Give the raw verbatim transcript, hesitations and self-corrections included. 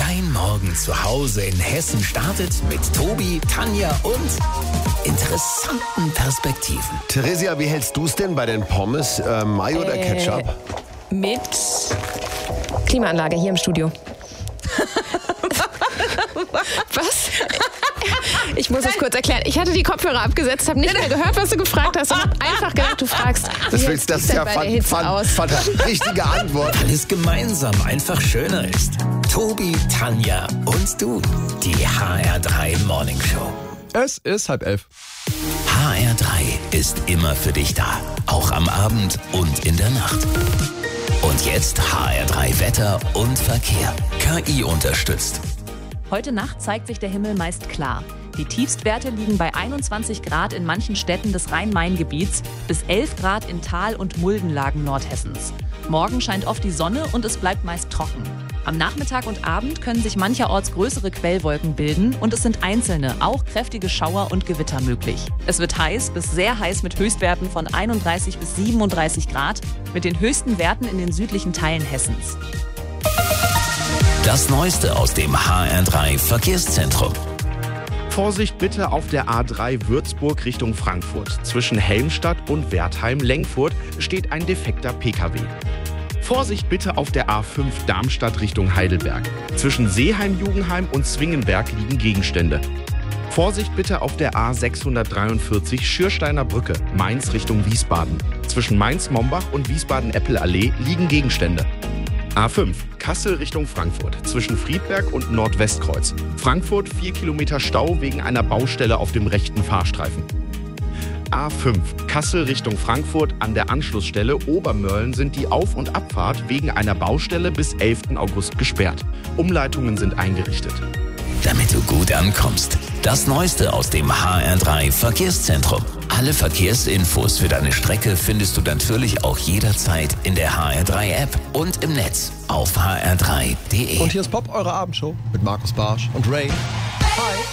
Dein Morgen zu Hause in Hessen startet mit Tobi, Tanja und interessanten Perspektiven. Theresia, wie hältst du es denn bei den Pommes? Äh, Mayo oder Äh, Ketchup? Mit Klimaanlage hier im Studio. Was? Ich muss es kurz erklären. Ich hatte die Kopfhörer abgesetzt, habe nicht mehr gehört, was du gefragt hast und habe einfach gedacht, du fragst, Das, wie willst, das sieht's ist ja denn bei der fan, Hitze fan, aus? fan, richtige Antwort. Weil es gemeinsam einfach schöner ist. Tobi, Tanja und du. Die H R drei Morning Show. Es ist halb elf. H R drei ist immer für dich da. Auch am Abend und in der Nacht. Und jetzt H R drei Wetter und Verkehr. K I unterstützt. Heute Nacht zeigt sich der Himmel meist klar. Die Tiefstwerte liegen bei einundzwanzig Grad in manchen Städten des Rhein-Main-Gebiets bis elf Grad in Tal- und Muldenlagen Nordhessens. Morgen scheint oft die Sonne und es bleibt meist trocken. Am Nachmittag und Abend können sich mancherorts größere Quellwolken bilden und es sind einzelne, auch kräftige Schauer und Gewitter möglich. Es wird heiß bis sehr heiß mit Höchstwerten von einunddreißig bis siebenunddreißig Grad, mit den höchsten Werten in den südlichen Teilen Hessens. Das Neueste aus dem H R drei Verkehrszentrum. Vorsicht bitte auf der A drei Würzburg Richtung Frankfurt. Zwischen Helmstadt und Wertheim-Lengfurt steht ein defekter P K W. Vorsicht bitte auf der A fünf Darmstadt Richtung Heidelberg. Zwischen Seeheim-Jugenheim und Zwingenberg liegen Gegenstände. Vorsicht bitte auf der A sechshundertdreiundvierzig Schürsteiner Brücke, Mainz Richtung Wiesbaden. Zwischen Mainz-Mombach und Wiesbaden-Eppel-Allee liegen Gegenstände. A fünf Kassel Richtung Frankfurt, zwischen Friedberg und Nordwestkreuz. Frankfurt vier Kilometer Stau wegen einer Baustelle auf dem rechten Fahrstreifen. A fünf Kassel Richtung Frankfurt, an der Anschlussstelle Obermörlen sind die Auf- und Abfahrt wegen einer Baustelle bis elften August gesperrt. Umleitungen sind eingerichtet. Damit du gut ankommst. Das Neueste aus dem H R drei Verkehrszentrum. Alle Verkehrsinfos für deine Strecke findest du natürlich auch jederzeit in der H R drei App und im Netz auf h r drei punkt d e. Und hier ist Pop, eure Abendshow mit Markus Barsch und Ray. Hi.